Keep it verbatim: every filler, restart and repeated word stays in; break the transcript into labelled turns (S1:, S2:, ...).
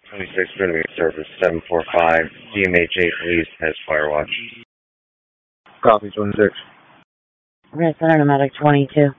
S1: twenty-six, Renegade Service seven four five, D M H eight Police has Firewatch.
S2: Copy, twenty-six.
S3: Red Center, Nomadic twenty-two.